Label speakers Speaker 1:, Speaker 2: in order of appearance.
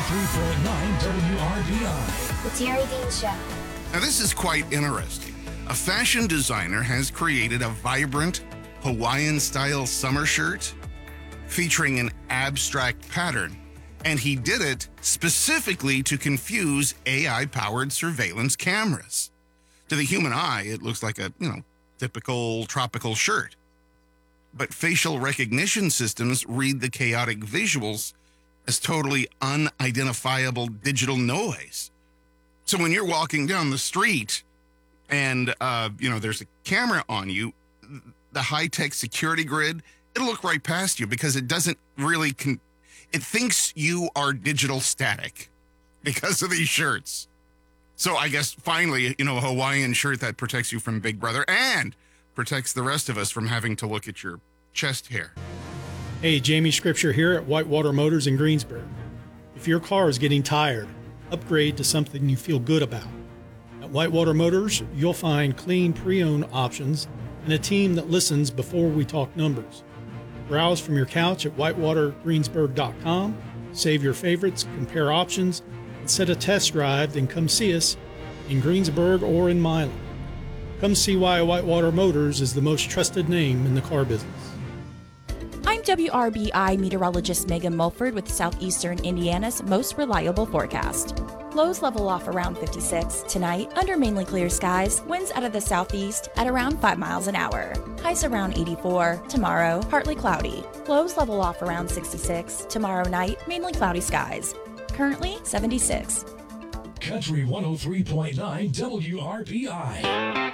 Speaker 1: 103.9 WRBI.
Speaker 2: The Terry Dean Show.
Speaker 3: Now, this is quite interesting. A fashion designer has created a vibrant Hawaiian-style summer shirt featuring an abstract pattern, and he did it specifically to confuse AI-powered surveillance cameras. To the human eye, it looks like a, typical tropical shirt. But facial recognition systems read the chaotic visuals as totally unidentifiable digital noise. So when you're walking down the street and, there's a camera on you, the high-tech security grid, it'll look right past you because it doesn't really, it thinks you are digital static because of these shirts. So I guess finally, a Hawaiian shirt that protects you from Big Brother and protects the rest of us from having to look at your chest hair.
Speaker 4: Hey, Jamie Scripture here at Whitewater Motors in Greensburg. If your car is getting tired, upgrade to something you feel good about. At Whitewater Motors, you'll find clean pre-owned options and a team that listens before we talk numbers. Browse from your couch at whitewatergreensburg.com, save your favorites, compare options, and set a test drive, then come see us in Greensburg or in Milan. Come see why Whitewater Motors is the most trusted name in the car business.
Speaker 5: I'm WRBI meteorologist Megan Mulford with Southeastern Indiana's most reliable forecast. Lows level off around 56. Tonight, under mainly clear skies, winds out of the southeast at around 5 miles an hour. Highs around 84. Tomorrow, partly cloudy. Lows level off around 66. Tomorrow night, mainly cloudy skies. Currently, 76.
Speaker 1: Country 103.9 WRBI.